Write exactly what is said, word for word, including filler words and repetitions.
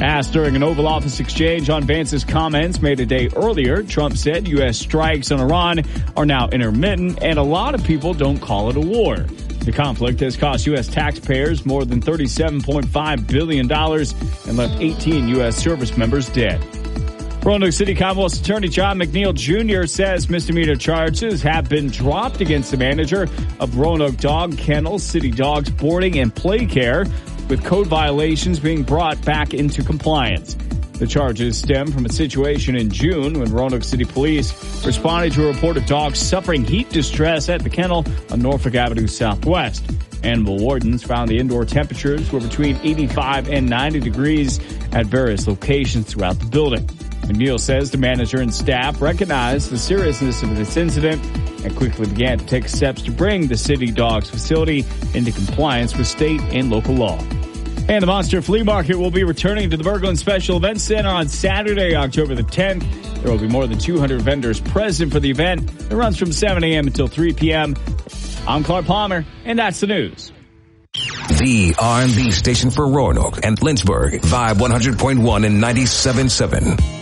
Asked during an Oval Office exchange on Vance's comments made a day earlier, Trump said U S strikes on Iran are now intermittent and a lot of people don't call it a war. The conflict has cost U S taxpayers more than thirty-seven point five billion dollars and left eighteen U S service members dead. Roanoke City Commonwealth's Attorney John McNeil Junior says misdemeanor charges have been dropped against the manager of Roanoke Dog Kennel, City Dogs Boarding and Play Care, with code violations being brought back into compliance. The charges stem from a situation in June when Roanoke City Police responded to a report of dogs suffering heat distress at the kennel on Norfolk Avenue Southwest. Animal wardens found the indoor temperatures were between eighty-five and ninety degrees at various locations throughout the building. McNeil says the manager and staff recognized the seriousness of this incident and quickly began to take steps to bring the City Dogs facility into compliance with state and local law. And the Monster Flea Market will be returning to the Berglund Special Events Center on Saturday, October the tenth. There will be more than two hundred vendors present for the event. It runs from seven a.m. until three p.m. I'm Clark Palmer, and that's the news. The R and B station for Roanoke and Lynchburg, Vibe one hundred point one and ninety-seven point seven.